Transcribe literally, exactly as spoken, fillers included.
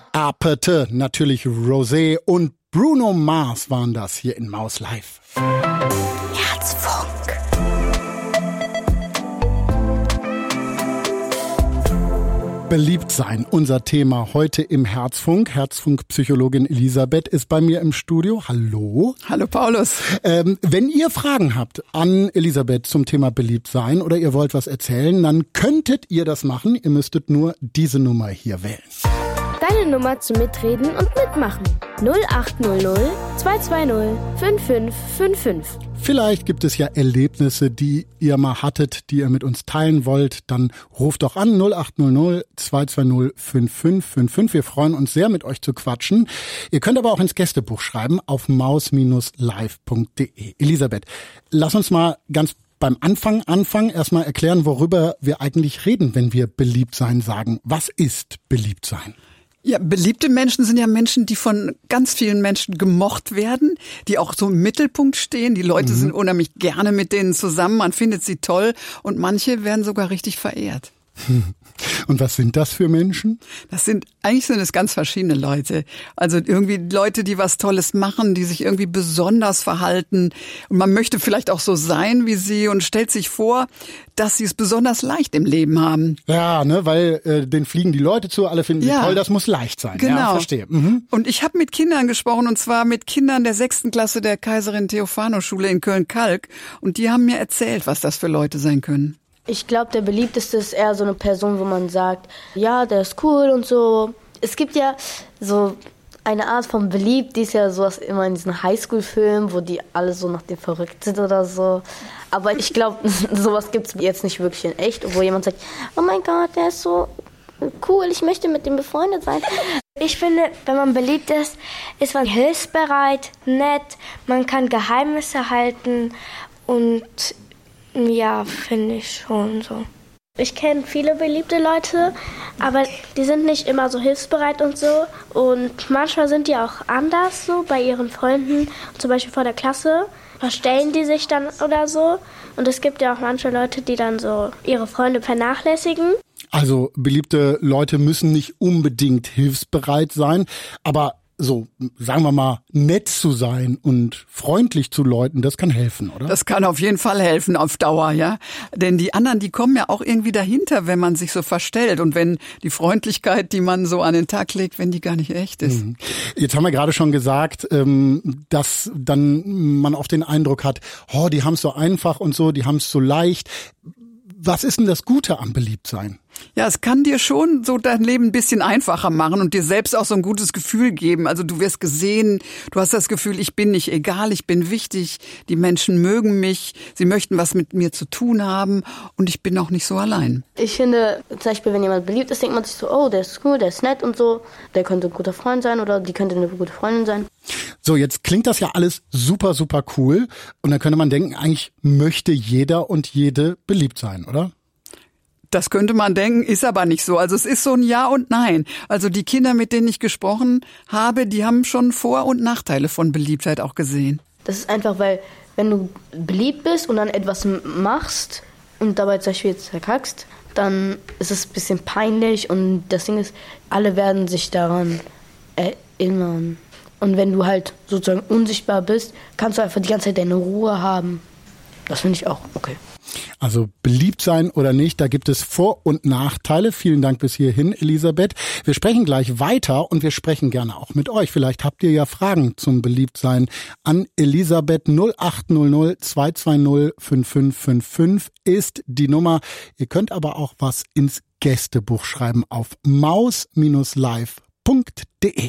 Apete, natürlich Rosé und Bruno Mars waren das hier in Maus Live. Herzfunk. Beliebt sein, unser Thema heute im Herzfunk. Herzfunk-Psychologin Elisabeth ist bei mir im Studio. Hallo. Hallo Paulus. Ähm, wenn ihr Fragen habt an Elisabeth zum Thema beliebt sein oder ihr wollt was erzählen, dann könntet ihr das machen. Ihr müsstet nur diese Nummer hier wählen. Deine Nummer zum Mitreden und Mitmachen. null acht null null zwei zwei null fünf fünf fünf fünf. Vielleicht gibt es ja Erlebnisse, die ihr mal hattet, die ihr mit uns teilen wollt. Dann ruft doch an null acht null null zwei zwei null fünf fünf fünf fünf. Wir freuen uns sehr, mit euch zu quatschen. Ihr könnt aber auch ins Gästebuch schreiben auf maus live punkt de. Elisabeth, lass uns mal ganz beim Anfang anfangen. Erstmal erklären, worüber wir eigentlich reden, wenn wir beliebt sein sagen. Was ist beliebt sein? Ja, beliebte Menschen sind ja Menschen, die von ganz vielen Menschen gemocht werden, die auch so im Mittelpunkt stehen. Die Leute mhm. sind unheimlich gerne mit denen zusammen, man findet sie toll und manche werden sogar richtig verehrt. Und was sind das für Menschen? Das sind, eigentlich sind es ganz verschiedene Leute. Also irgendwie Leute, die was Tolles machen, die sich irgendwie besonders verhalten. Und man möchte vielleicht auch so sein wie sie und stellt sich vor, dass sie es besonders leicht im Leben haben. Ja, ne, weil äh, denen fliegen die Leute zu, alle finden ja. sie toll, das muss leicht sein. Genau. Ja, verstehe. Mhm. Und ich habe mit Kindern gesprochen, und zwar mit Kindern der sechsten Klasse der Kaiserin Theophano Schule in Köln-Kalk. Und die haben mir erzählt, was das für Leute sein können. Ich glaube, der beliebteste ist eher so eine Person, wo man sagt, ja, der ist cool und so. Es gibt ja so eine Art von beliebt, die ist ja sowas immer in diesen Highschool-Filmen, wo die alle so nach dem verrückt sind oder so. Aber ich glaube, sowas gibt es jetzt nicht wirklich in echt, wo jemand sagt, oh mein Gott, der ist so cool, ich möchte mit dem befreundet sein. Ich finde, wenn man beliebt ist, ist man hilfsbereit, nett, man kann Geheimnisse halten und ja, finde ich schon so. Ich kenne viele beliebte Leute, aber die sind nicht immer so hilfsbereit und so. Und manchmal sind die auch anders so bei ihren Freunden, zum Beispiel vor der Klasse. Verstellen die sich dann oder so. Und es gibt ja auch manche Leute, die dann so ihre Freunde vernachlässigen. Also beliebte Leute müssen nicht unbedingt hilfsbereit sein, aber so, sagen wir mal, nett zu sein und freundlich zu Leuten, das kann helfen, oder? Das kann auf jeden Fall helfen auf Dauer, ja. Denn die anderen, die kommen ja auch irgendwie dahinter, wenn man sich so verstellt und wenn die Freundlichkeit, die man so an den Tag legt, wenn die gar nicht echt ist. Jetzt haben wir gerade schon gesagt, dass dann man oft den Eindruck hat, oh, die haben es so einfach und so, die haben es so leicht. Was ist denn das Gute am Beliebtsein? Ja, es kann dir schon so dein Leben ein bisschen einfacher machen und dir selbst auch so ein gutes Gefühl geben. Also du wirst gesehen, du hast das Gefühl, ich bin nicht egal, ich bin wichtig, die Menschen mögen mich, sie möchten was mit mir zu tun haben und ich bin auch nicht so allein. Ich finde, zum Beispiel, wenn jemand beliebt ist, denkt man sich so, oh, der ist cool, der ist nett und so, der könnte ein guter Freund sein oder die könnte eine gute Freundin sein. So, jetzt klingt das ja alles super, super cool und dann könnte man denken, eigentlich möchte jeder und jede beliebt sein, oder? Das könnte man denken, ist aber nicht so. Also es ist so ein Ja und Nein. Also die Kinder, mit denen ich gesprochen habe, die haben schon Vor- und Nachteile von Beliebtheit auch gesehen. Das ist einfach, weil wenn du beliebt bist und dann etwas machst und dabei zum Beispiel jetzt verkackst, dann ist es ein bisschen peinlich und das Ding ist, alle werden sich daran erinnern. Und wenn du halt sozusagen unsichtbar bist, kannst du einfach die ganze Zeit deine Ruhe haben. Das finde ich auch okay. Also beliebt sein oder nicht, da gibt es Vor- und Nachteile. Vielen Dank bis hierhin, Elisabeth. Wir sprechen gleich weiter und wir sprechen gerne auch mit euch. Vielleicht habt ihr ja Fragen zum Beliebtsein an Elisabeth. Null acht null null zwei zwei null fünf fünf fünf fünf ist die Nummer. Ihr könnt aber auch was ins Gästebuch schreiben auf maus live punkt de.